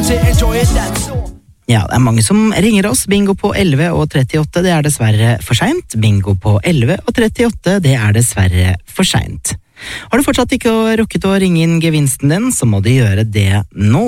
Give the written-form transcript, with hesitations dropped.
to enjoy it, that's all. Ja, det mange som ringer oss. Bingo på 11 og 38, det dessverre for sent. Bingo på 11 og 38, det dessverre for sent. Har du fortsatt ikke rukket å ringe inn gevinsten din, så må du gjøre det nå.